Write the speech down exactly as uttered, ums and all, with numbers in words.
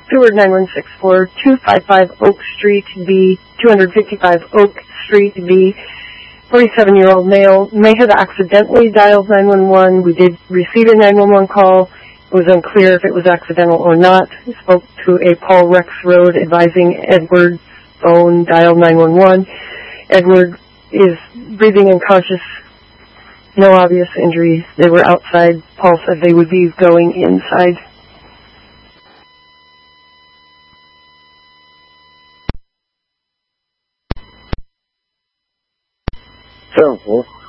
Stewart nine one six four, two fifty-five Oak Street, B, two fifty-five Oak Street, B, forty-seven-year-old male, may have accidentally dialed nine one one. We did receive a nine one one call. It was unclear if it was accidental or not. We spoke to a Paul Rex Road advising Edward's phone dialed nine one one. Edward is breathing and conscious. No obvious injuries. They were outside. Paul said they would be going inside. seven four.